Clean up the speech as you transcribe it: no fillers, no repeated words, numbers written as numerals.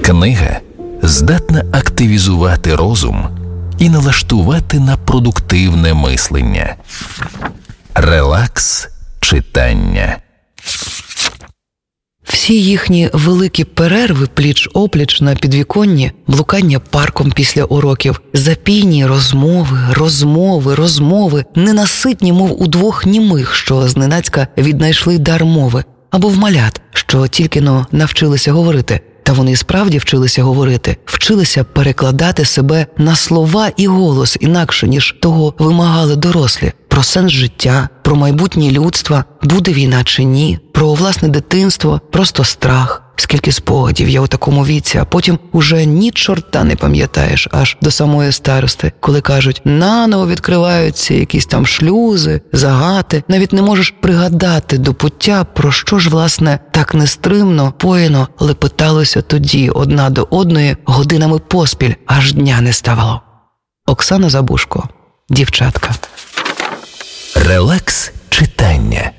Книга здатна активізувати розум і налаштувати на продуктивне мислення. Релакс читання. Всі їхні великі перерви пліч-опліч на підвіконні, блукання парком після уроків, запійні розмови, ненаситні, мов у двох німих, що зненацька віднайшли дар мови, або в малят, що тільки-но навчилися говорити. Та вони і справді вчилися говорити, вчилися перекладати себе на слова і голос інакше, ніж того вимагали дорослі. Про сенс життя, про майбутнє людства, буде війна чи ні, про власне дитинство, просто страх. Скільки спогадів є у такому віці, а потім уже ні чорта не пам'ятаєш аж до самої старости, коли кажуть, наново відкриваються якісь там шлюзи, загати, навіть не можеш пригадати до пуття, про що ж, власне, так нестримно, поїно лепеталося тоді одна до одної годинами поспіль, аж дня не ставало. Оксана Забушко, дівчатка. Релакс читання.